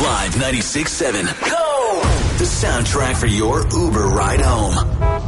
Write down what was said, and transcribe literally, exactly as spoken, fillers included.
Live ninety-six point seven. Go! The soundtrack for your Uber ride home.